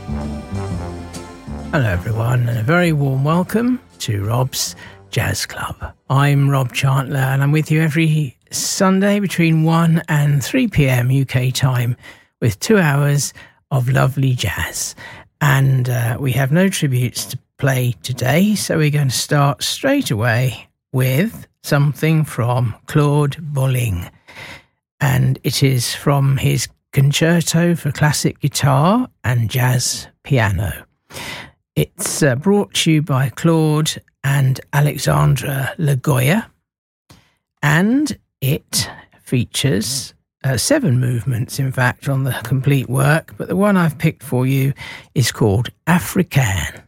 Hello everyone, and a very warm welcome to Rob's Jazz Club. I'm Rob Chantler, and I'm with you every Sunday between 1 and 3 p.m. UK time with 2 hours of lovely jazz. And we have no tributes to play today, so we're going to start straight away with something from Claude Bolling. And it is from his Concerto for Classic Guitar and Jazz Piano. It's brought to you by Claude and Alexandra Lagoya, and it features 7 movements, in fact, on the complete work, but the one I've picked for you is called Africaine.